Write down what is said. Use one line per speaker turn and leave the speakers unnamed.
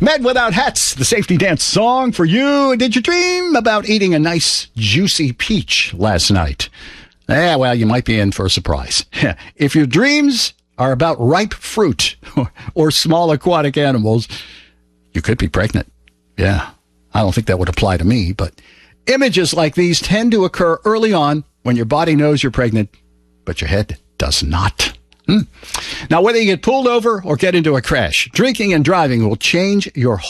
Men Without Hats, the safety dance song for you. Did you dream about eating a nice, juicy peach last night? Well, you might be in for a surprise. If your dreams are about ripe fruit or small aquatic animals, you could be pregnant. Yeah, I don't think that would apply to me, but images like these tend to occur early on when your body knows you're pregnant, but your head does not. Now, whether you get pulled over or get into a crash, drinking and driving will change your